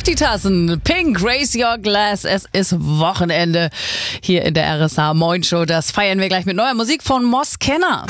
die Tassen. Pink, raise your glass. Es ist Wochenende hier in der RSH Moin Show. Das feiern wir gleich mit neuer Musik von Moss Kenner.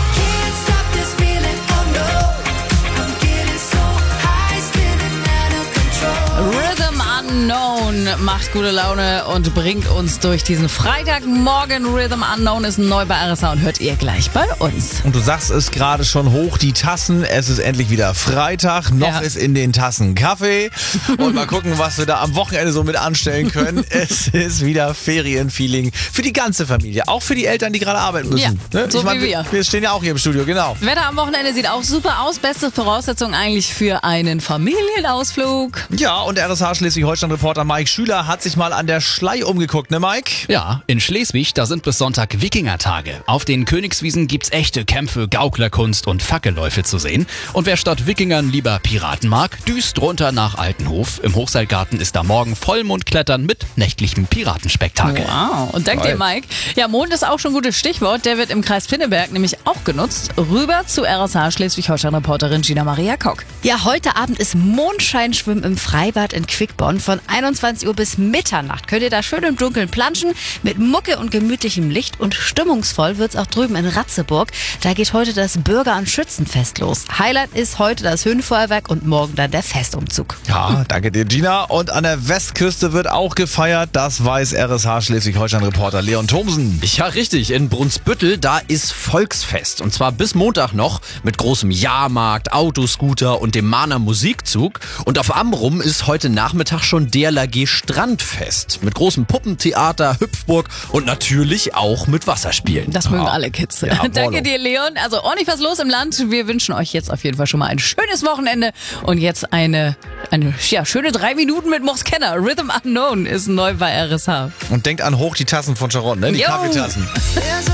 Rhythm Unknown macht gute Laune und bringt uns durch diesen Freitagmorgen. Rhythm Unknown ist neu bei RSH und hört ihr gleich bei uns. Und du sagst es gerade schon, hoch die Tassen. Es ist endlich wieder Freitag. Noch ist in den Tassen Kaffee. Und mal gucken, was wir da am Wochenende so mit anstellen können. Es ist wieder Ferienfeeling für die ganze Familie. Auch für die Eltern, die gerade arbeiten müssen. Ja, ne? so wie wir. Wir stehen ja auch hier im Studio, genau. Wetter am Wochenende sieht auch super aus. Beste Voraussetzung eigentlich für einen Familienausflug. Ja, und RSH Schleswig-Holstein-Reporter Mike Schüler hat sich mal an der Schlei umgeguckt, ne Mike? Ja, in Schleswig, da sind bis Sonntag Wikingertage. Auf den Königswiesen gibt's echte Kämpfe, Gauklerkunst und Fackelläufe zu sehen. Und wer statt Wikingern lieber Piraten mag, düst runter nach Altenhof. Im Hochseilgarten ist da morgen Vollmondklettern mit nächtlichem Piratenspektakel. Wow, und dank dir, Mike. Ja, Mond ist auch schon ein gutes Stichwort. Der wird im Kreis Pinneberg nämlich auch genutzt. Rüber zu RSH Schleswig-Holstein-Reporterin Gina Maria Kock. Ja, heute Abend ist Mondscheinschwimmen im Freibad in Quickborn. Von 21 Uhr bis Mitternacht könnt ihr da schön im Dunkeln planschen mit Mucke und gemütlichem Licht. Und stimmungsvoll wird's auch drüben in Ratzeburg. Da geht heute das Bürger- und Schützenfest los. Highlight ist heute das Höhenfeuerwerk und morgen dann der Festumzug. Ja, danke dir, Gina. Und an der Westküste wird auch gefeiert. Das weiß RSH Schleswig-Holstein-Reporter Leon Thomsen. Ja, richtig. In Brunsbüttel, da ist Volksfest. Und zwar bis Montag noch mit großem Jahrmarkt, Autoscooter und dem Mahner Musikzug. Und auf Amrum ist heute Nachmittag schon DLRG Strandfest. Mit großem Puppentheater, Hüpfburg und natürlich auch mit Wasserspielen. Das mögen alle Kids. Ja, Danke dir, Leon. Also ordentlich was los im Land. Wir wünschen euch jetzt auf jeden Fall schon mal ein schönes Wochenende. Und jetzt eine schöne 3 Minuten mit Moss Kenner. Rhythm Unknown ist neu bei RSH. Und denkt an hoch die Tassen von Sharon, ne? Die Jo. Kaffeetassen.